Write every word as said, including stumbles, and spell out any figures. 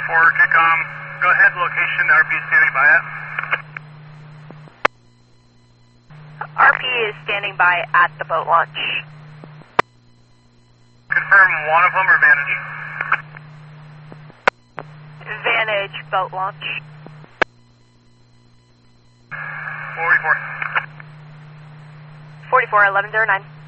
four, Kicom. Go ahead, location, R P is standing by it. R P is standing by at the boat launch. Confirm one of them or Vantage? Vantage boat launch. forty-four. forty-four, eleven zero nine.